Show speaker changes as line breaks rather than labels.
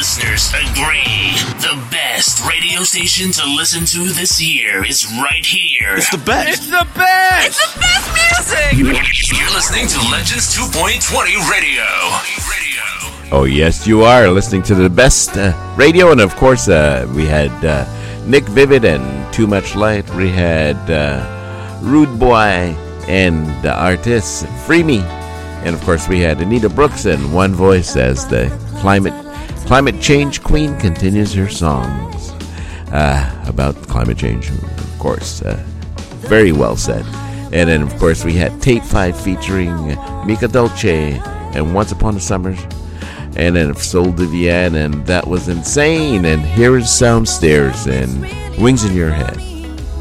listeners agree. The best radio station to listen to this year is right here.
It's the best.
It's the best.
It's the best music.
You're listening to Legends 2.20 Radio.
Oh, yes, you are listening to the best radio. And, of course, we had Nick Vivid and Too Much Light. We had Rude Boy and the artist Free Me. And, of course, we had Anita Brooks and One Voice as the climate change queen continues her songs about climate change, of course. Very well said. And then, of course, we had Tape 5 featuring Mika Dolce and Once Upon a Summer. And then Soul de Vienne, and That Was Insane. And here is Soundstairs and Wings in Your Head.